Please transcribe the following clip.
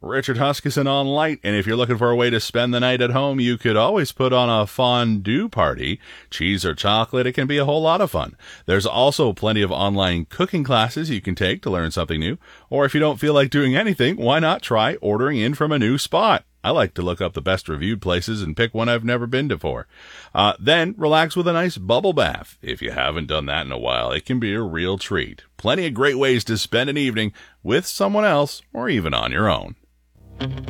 Richard Huskisson on Light, and if you're looking for a way to spend the night at home, you could always put on a fondue party. Cheese or chocolate, it can be a whole lot of fun. There's also plenty of online cooking classes you can take to learn something new, or if you don't feel like doing anything, why not try ordering in from a new spot? I like to look up the best reviewed places and pick one I've never been to before. Then relax with a nice bubble bath. If you haven't done that in a while, it can be a real treat. Plenty of great ways to spend an evening with someone else or even on your own.